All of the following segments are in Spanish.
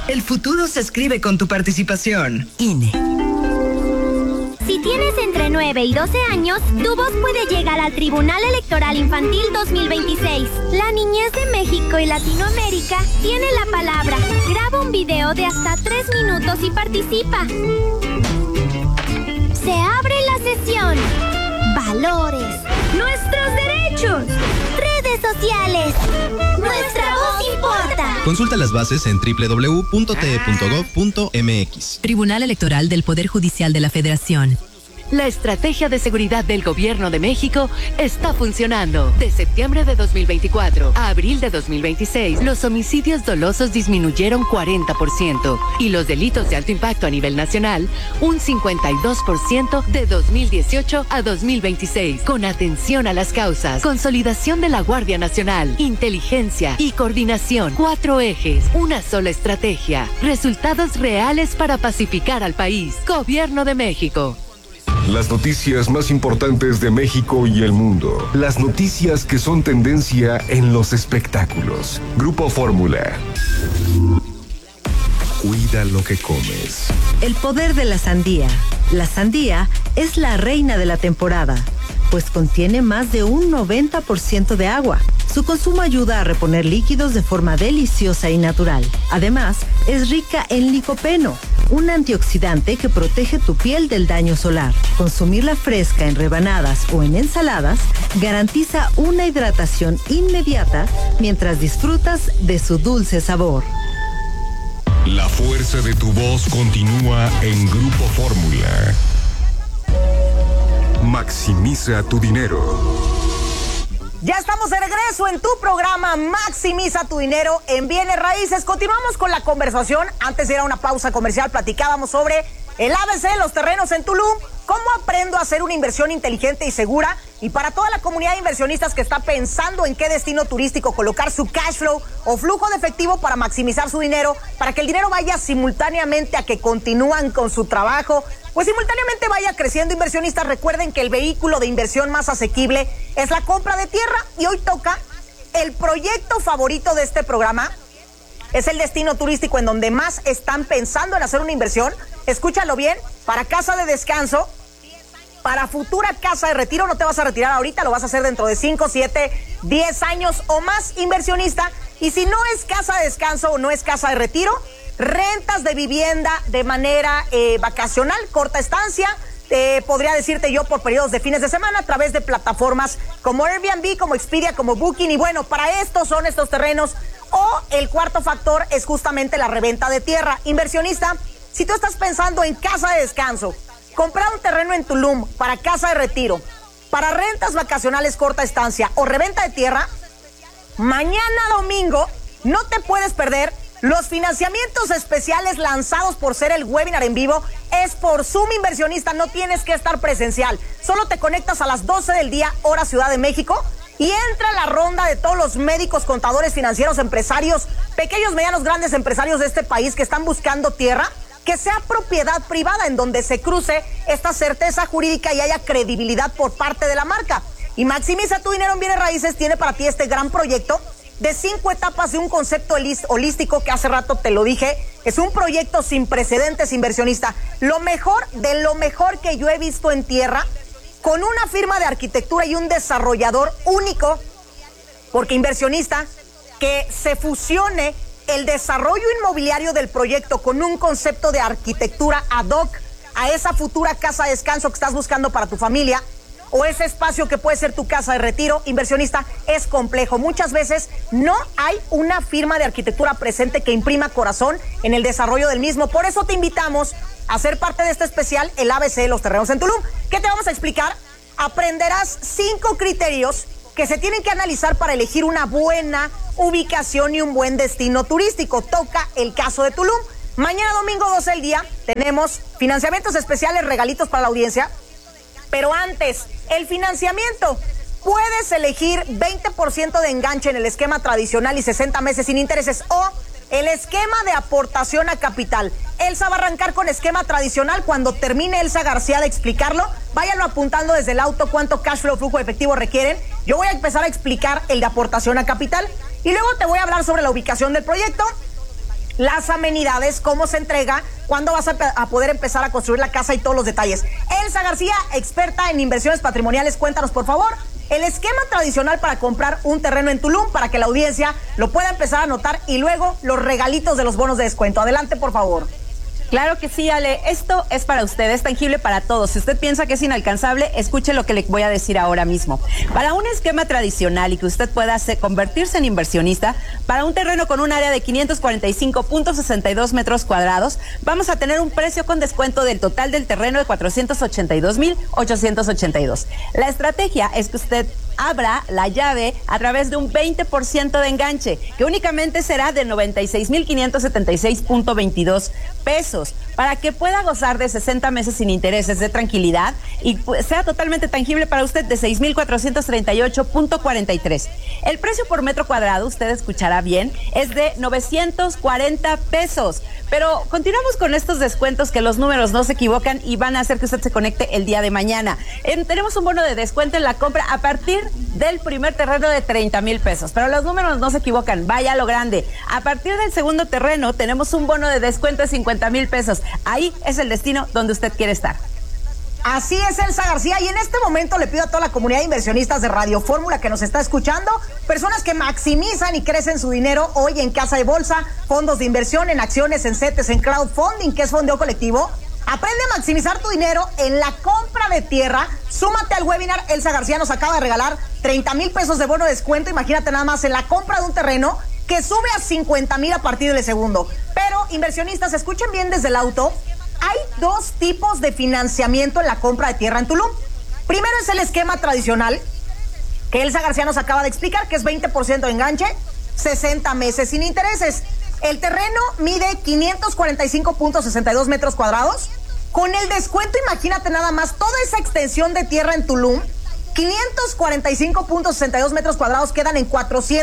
El futuro se escribe con tu participación. INE. Si tienes entre 9 y 12 años, tu voz puede llegar al Tribunal Electoral Infantil 2026. La niñez de México y Latinoamérica tiene la palabra. Graba un video de hasta 3 minutos y participa. Se abre la sesión. Valores. Nuestros derechos. Redes sociales. Nuestra voz importa. Consulta las bases en www.te.gov.mx. Tribunal Electoral del Poder Judicial de la Federación. La estrategia de seguridad del Gobierno de México está funcionando. De septiembre de 2024 a abril de 2026, los homicidios dolosos disminuyeron 40% y los delitos de alto impacto a nivel nacional un 52% de 2018 a 2026. Con atención a las causas, consolidación de la Guardia Nacional, inteligencia y coordinación. 4 ejes, una sola estrategia. Resultados reales para pacificar al país. Gobierno de México. Las noticias más importantes de México y el mundo. Las noticias que son tendencia en los espectáculos. Grupo Fórmula. Cuida lo que comes. El poder de la sandía. La sandía es la reina de la temporada, pues contiene más de un 90% de agua. Su consumo ayuda a reponer líquidos de forma deliciosa y natural. Además, es rica en licopeno, un antioxidante que protege tu piel del daño solar. Consumirla fresca en rebanadas o en ensaladas garantiza una hidratación inmediata mientras disfrutas de su dulce sabor. La fuerza de tu voz continúa en Grupo Fórmula. Maximiza tu dinero. Ya estamos de regreso en tu programa Maximiza tu dinero en bienes raíces. Continuamos con la conversación. Antes de ir a una pausa comercial, platicábamos sobre el ABC, los terrenos en Tulum. ¿Cómo aprendo a hacer una inversión inteligente y segura? Y para toda la comunidad de inversionistas que está pensando en qué destino turístico colocar su cash flow o flujo de efectivo para maximizar su dinero, para que el dinero vaya simultáneamente a que continúan con su trabajo, pues simultáneamente vaya creciendo. Inversionistas, recuerden que el vehículo de inversión más asequible es la compra de tierra. Y hoy toca el proyecto favorito de este programa. Es el destino turístico en donde más están pensando en hacer una inversión. Escúchalo bien, para casa de descanso, para futura casa de retiro. No te vas a retirar ahorita, lo vas a hacer dentro de 5, 7, 10 años o más, inversionista. Y si no es casa de descanso o no es casa de retiro, rentas de vivienda de manera vacacional, corta estancia, podría decirte yo por periodos de fines de semana a través de plataformas como Airbnb, como Expedia, como Booking. Y bueno, para estos son estos terrenos. O el cuarto factor es justamente la reventa de tierra. Inversionista, si tú estás pensando en casa de descanso, comprar un terreno en Tulum para casa de retiro, para rentas vacacionales corta estancia o reventa de tierra, mañana domingo no te puedes perder los financiamientos especiales lanzados por ser el webinar en vivo. Es por Zoom, inversionista, no tienes que estar presencial. Solo te conectas a las 12 del día, hora Ciudad de México, y entra la ronda de todos los médicos, contadores, financieros, empresarios, pequeños, medianos, grandes empresarios de este país que están buscando tierra que sea propiedad privada, en donde se cruce esta certeza jurídica y haya credibilidad por parte de la marca. Y Maximiza tu dinero en bienes raíces tiene para ti este gran proyecto de 5 etapas de un concepto holístico que hace rato te lo dije. Es un proyecto sin precedentes, inversionista. Lo mejor de lo mejor que yo he visto en tierra, con una firma de arquitectura y un desarrollador único, porque inversionista, que se fusione el desarrollo inmobiliario del proyecto con un concepto de arquitectura ad hoc a esa futura casa de descanso que estás buscando para tu familia, o ese espacio que puede ser tu casa de retiro, inversionista, es complejo. Muchas veces no hay una firma de arquitectura presente que imprima corazón en el desarrollo del mismo. Por eso te invitamos a ser parte de este especial, el ABC de los terrenos en Tulum. ¿Qué te vamos a explicar? Aprenderás 5 criterios que se tienen que analizar para elegir una buena ubicación y un buen destino turístico. Toca el caso de Tulum. Mañana domingo 12 del día tenemos financiamientos especiales, regalitos para la audiencia. Pero antes, el financiamiento. Puedes elegir 20% de enganche en el esquema tradicional y 60 meses sin intereses, o el esquema de aportación a capital. Elsa va a arrancar con esquema tradicional. Cuando termine Elsa García de explicarlo, váyanlo apuntando desde el auto cuánto cash flow, flujo efectivo requieren. Yo voy a empezar a explicar el de aportación a capital y luego te voy a hablar sobre la ubicación del proyecto. las amenidades, cómo se entrega, cuándo vas a poder empezar a construir la casa y todos los detalles. Elsa García, experta en inversiones patrimoniales, cuéntanos por favor el esquema tradicional para comprar un terreno en Tulum para que la audiencia lo pueda empezar a notar y luego los regalitos de los bonos de descuento. Adelante, por favor. Claro que sí, Ale. Esto es para usted, es tangible para todos. Si usted piensa que es inalcanzable, escuche lo que le voy a decir ahora mismo. Para un esquema tradicional y que usted pueda convertirse en inversionista, para un terreno con un área de 545.62 metros cuadrados, vamos a tener un precio con descuento del total del terreno de 482,882. La estrategia es que usted abra la llave a través de un 20% de enganche, que únicamente será de 96,576.22 pesos, para que pueda gozar de 60 meses sin intereses de tranquilidad y sea totalmente tangible para usted de 6,438.43. El precio por metro cuadrado, usted escuchará bien, es de 940 pesos. Pero continuamos con estos descuentos que los números no se equivocan y van a hacer que usted se conecte el día de mañana. Tenemos un bono de descuento en la compra a partir del primer terreno de 30,000 pesos, pero los números no se equivocan, vaya a lo grande. A partir del segundo terreno tenemos un bono de descuento de 50,000 pesos. Ahí es el destino donde usted quiere estar. Así es, Elsa García, y en este momento le pido a toda la comunidad de inversionistas de Radio Fórmula que nos está escuchando, personas que maximizan y crecen su dinero hoy en casa de bolsa, fondos de inversión, en acciones, en CETES, en crowdfunding, que es fondeo colectivo. Aprende a maximizar tu dinero en la compra de tierra. Súmate al webinar. Elsa García nos acaba de regalar 30,000 pesos de bono de descuento. Imagínate nada más en la compra de un terreno que sube a 50,000 a partir del segundo. Pero, inversionistas, escuchen bien desde el auto. Hay dos tipos de financiamiento en la compra de tierra en Tulum. Primero es el esquema tradicional, que Elsa García nos acaba de explicar, que es 20% de enganche, 60 meses sin intereses. El terreno mide 545.62 metros cuadrados. Con el descuento, imagínate nada más, toda esa extensión de tierra en Tulum, 545.62 metros cuadrados quedan en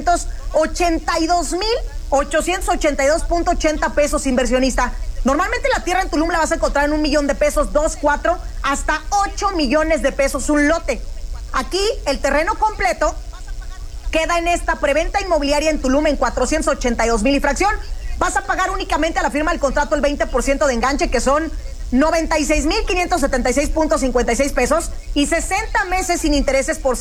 482,882.80 pesos, inversionista. Normalmente la tierra en Tulum la vas a encontrar en 1 millón de pesos, 2, 4, hasta 8 millones de pesos un lote. Aquí el terreno completo queda en esta preventa inmobiliaria en Tulum en 482,000 y fracción. Vas a pagar únicamente a la firma del contrato el 20% de enganche, que son 96,576.56 pesos, y 60 meses sin intereses por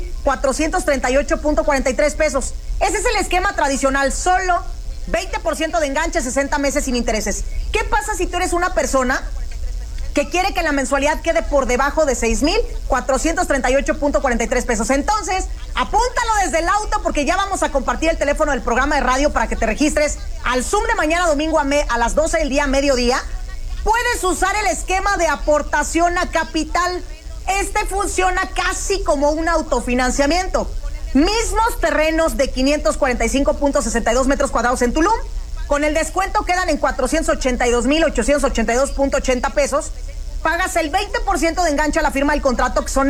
6,438.43 pesos. Ese es el esquema tradicional, solo 20% de enganche, 60 meses sin intereses. ¿Qué pasa si tú eres una persona que quiere que la mensualidad quede por debajo de 6,438.43 pesos? Entonces, apúntalo desde el auto, porque ya vamos a compartir el teléfono del programa de radio para que te registres al Zoom de mañana domingo a las 12 del día, mediodía. Puedes usar el esquema de aportación a capital. Este funciona casi como un autofinanciamiento. Mismos terrenos de 545.62 metros cuadrados en Tulum. Con el descuento quedan en 482,882.80 pesos. Pagas el 20% de enganche a la firma del contrato, que son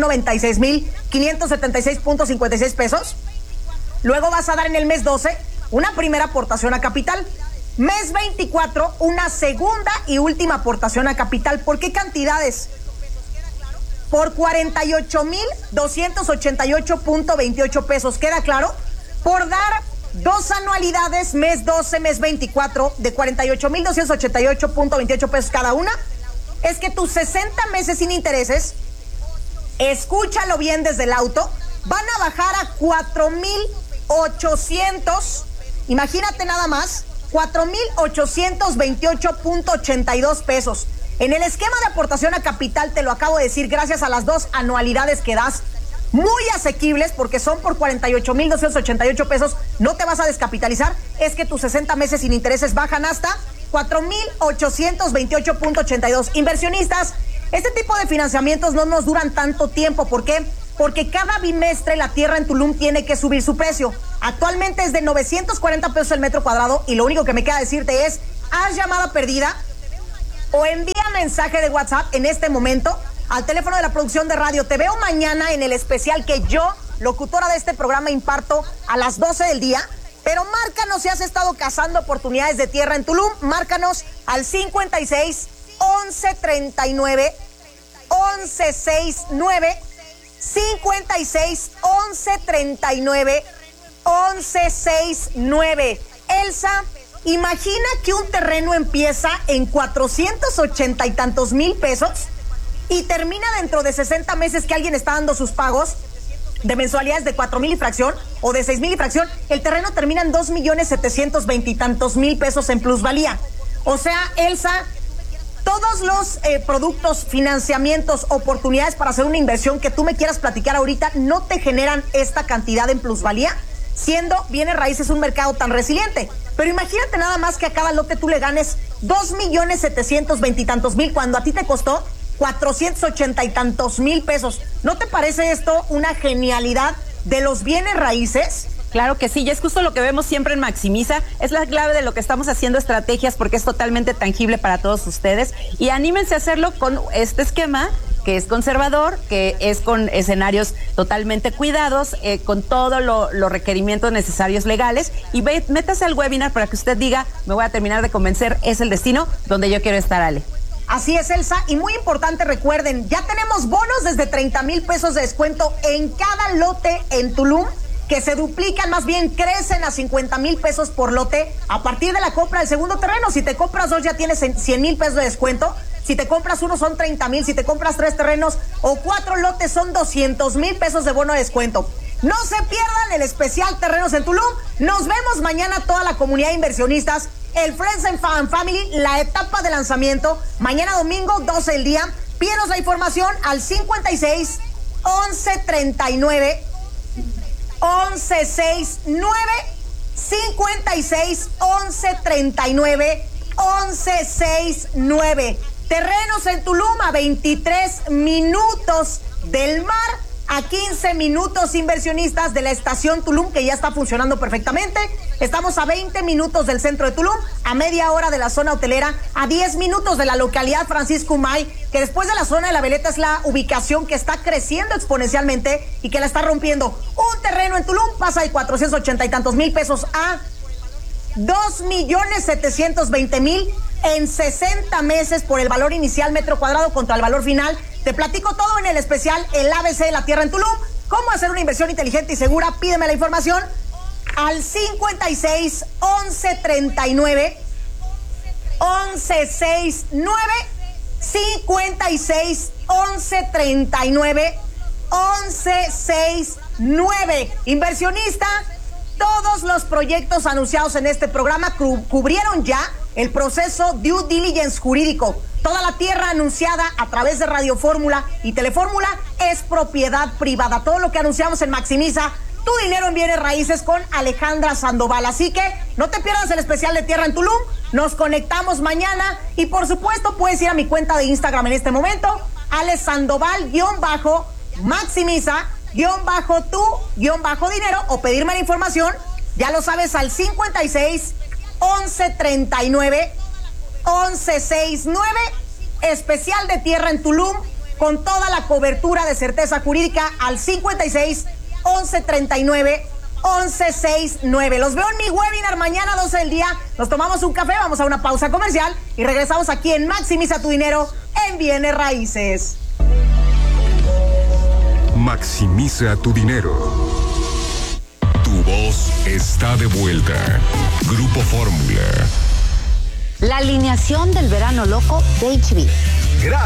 96,576.56 pesos. Luego vas a dar en el mes 12 una primera aportación a capital. Mes 24, una segunda y última aportación a capital. ¿Por qué cantidades? Por 48,288.28 pesos. ¿Queda claro? Por dar 2 anualidades, mes 12, mes 24, de 48,288.28 pesos cada una. Es que tus 60 meses sin intereses, escúchalo bien desde el auto, van a bajar a 4,800, imagínate nada más, 4,828.82 pesos. En el esquema de aportación a capital, te lo acabo de decir, gracias a las 2 anualidades que das, muy asequibles, porque son por 48,288 pesos, no te vas a descapitalizar. Es que tus 60 meses sin intereses bajan hasta 4,828.82. Inversionistas, este tipo de financiamientos no nos duran tanto tiempo. ¿Por qué? Porque cada bimestre la tierra en Tulum tiene que subir su precio. Actualmente es de 940 pesos el metro cuadrado, y lo único que me queda decirte es, haz llamada perdida o envía mensaje de WhatsApp en este momento al teléfono de la producción de radio. Te veo mañana en el especial que yo, locutora de este programa, imparto a las 12 del día. Pero márcanos si has estado cazando oportunidades de tierra en Tulum. Márcanos al 56 11 39 11 69, 56 11 39 11 69. Elsa, Imagina que un terreno empieza en 480 y tantos mil pesos y termina dentro de 60 meses que alguien está dando sus pagos de mensualidades de 4,000 y fracción o de 6,000 y fracción. El terreno termina en 2,720,000 y tantos mil pesos en plusvalía. O sea, Elsa, todos los productos, financiamientos, oportunidades para hacer una inversión que tú me quieras platicar ahorita no te generan esta cantidad en plusvalía, siendo bienes raíces un mercado tan resiliente. Pero imagínate nada más que a cada lote tú le ganes 2,720,000 y tantos mil cuando a ti te costó 480 y tantos mil pesos. ¿No te parece esto una genialidad de los bienes raíces? Claro que sí, y es justo lo que vemos siempre en Maximiza, es la clave de lo que estamos haciendo estrategias porque es totalmente tangible para todos ustedes y anímense a hacerlo con este esquema que es conservador, que es con escenarios totalmente cuidados, con todos los requerimientos necesarios legales y métase al webinar para que usted diga, me voy a terminar de convencer, es el destino donde yo quiero estar, Ale. Así es, Elsa, y muy importante, recuerden, ya tenemos bonos desde 30,000 pesos de descuento en cada lote en Tulum, que se duplican, más bien crecen a 50,000 pesos por lote a partir de la compra del segundo terreno. Si te compras dos ya tienes 100,000 pesos de descuento, si te compras uno son 30,000, si te compras 3 terrenos o 4 lotes son 200,000 pesos de bono de descuento. No se pierdan el especial Terrenos en Tulum. Nos vemos mañana toda la comunidad de inversionistas, el Friends and Family, la etapa de lanzamiento, mañana domingo 12 del día. Pídenos la información al 56 11 39 11 69 56 11 39 11 69. Terrenos en Tulum a 23 minutos del mar, a 15 minutos inversionistas de la estación Tulum, que ya está funcionando perfectamente. Estamos a 20 minutos del centro de Tulum, a media hora de la zona hotelera, a 10 minutos de la localidad Francisco Umay, que después de la zona de La Veleta es la ubicación que está creciendo exponencialmente y que la está rompiendo. Un terreno en Tulum pasa de 480 y tantos mil pesos a 2,720,000 en 60 meses por el valor inicial metro cuadrado contra el valor final. Te platico todo en el especial El ABC de la Tierra en Tulum. ¿Cómo hacer una inversión inteligente y segura? Pídeme la información al 56 11 39 11 69 56 11 39 11 69. Inversionista, todos los proyectos anunciados en este programa cubrieron ya el proceso due diligence jurídico. Toda la tierra anunciada a través de Radio Fórmula y Telefórmula es propiedad privada. Todo lo que anunciamos en Maximiza tu dinero en bienes raíces con Alejandra Sandoval. Así que no te pierdas el especial de Tierra en Tulum. Nos conectamos mañana y por supuesto puedes ir a mi cuenta de Instagram en este momento, Ale Sandoval-Maximiza _tu_dinero o pedirme la información, ya lo sabes, al 56 11 39 11 69, especial de Tierra en Tulum con toda la cobertura de certeza jurídica al 56 11 39 11 69. Los veo en mi webinar mañana 12 del día. Nos tomamos un café, vamos a una pausa comercial y regresamos aquí en Maximiza tu dinero en bienes raíces. Maximiza tu dinero. Tu voz está de vuelta. Grupo Fórmula. La alineación del verano loco de HB.